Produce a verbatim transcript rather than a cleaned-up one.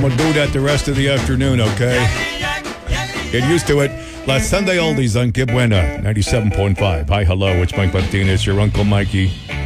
gonna do that the rest of the afternoon, okay? Get used to it. Last Sunday oldies on Que Buena, ninety-seven point five. Hi, hello, it's Mike Martinez, your Uncle Mikey.